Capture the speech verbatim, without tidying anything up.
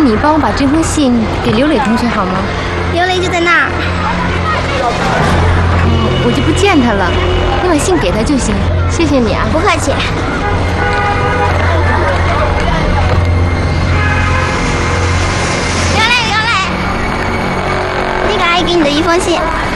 你帮我把这封信给刘磊同学好吗？ 刘磊就在那儿。 嗯，我就不见他了，你把信给他就行。谢谢你啊， 不客气。刘磊，刘磊，那个阿姨给你的一封信。